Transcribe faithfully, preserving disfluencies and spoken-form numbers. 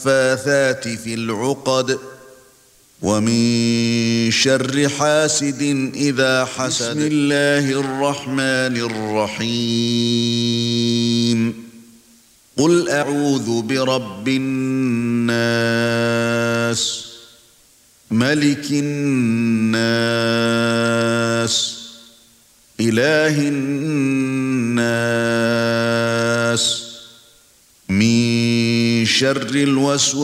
النفاثات في العقد ومن شر حاسد إذا حسد. بسم الله الرحمن الرحيم. قل أعوذ برب الناس ملك الناس إله الناس من شر الوسواس